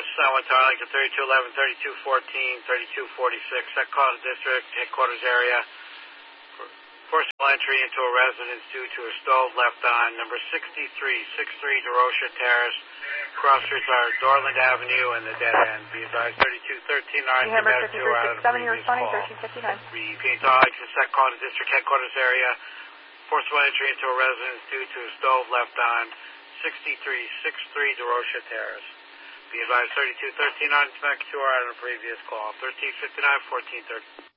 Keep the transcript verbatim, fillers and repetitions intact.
San Juan to Arlington, thirty-two eleven, thirty-two fourteen, thirty-two forty-six. That call to district headquarters area. Forcible entry into a residence due to a stove left on. Number sixty-three sixty-three DeRocha Terrace. Cross streets are Dorland Avenue and the dead end. Be advised, thirty-two thirteen Arlington Avenue two out of the previous call. Repeat to Arlington, set call to district headquarters area. Forcible entry into a residence due to a stove left on. sixty-three sixty-three DeRocha Terrace. Be advised, thirty-two thirteen Arlington two out of the previous call. thirteen fifty-nine, fourteen thirty.